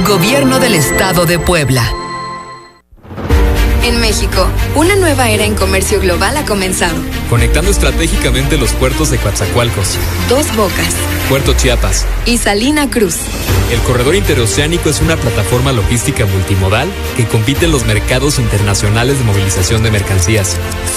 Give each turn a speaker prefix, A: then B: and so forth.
A: Gobierno del Estado de Puebla.
B: En México, una nueva era en comercio global ha comenzado.
C: Conectando estratégicamente los puertos de Coatzacoalcos,
B: Dos Bocas,
C: Puerto Chiapas
B: y Salina Cruz.
C: El corredor interoceánico es una plataforma logística multimodal que compite en los mercados internacionales de movilización de mercancías.